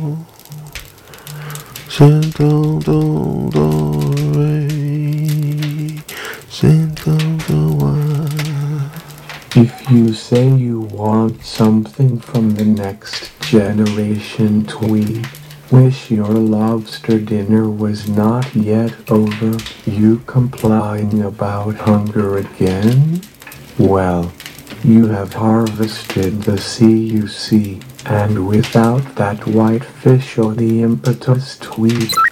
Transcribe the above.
If you say you want something from the next generation tweet, wish your lobster dinner was not yet over, you complying about hunger again? Well, you have harvested the CUC, and without that white fish or the impetus tweet,